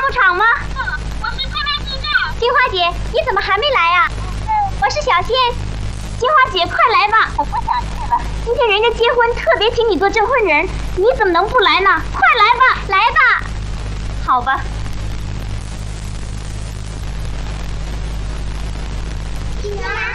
到场吗？ 我是快来助教。 金花姐，你怎么还没来啊？我是小仙。金花姐，快来吧！ 我不想去了。 今天人家结婚，特别请你做证婚人，你怎么能不来呢？快来吧，来吧。好吧。 妈妈。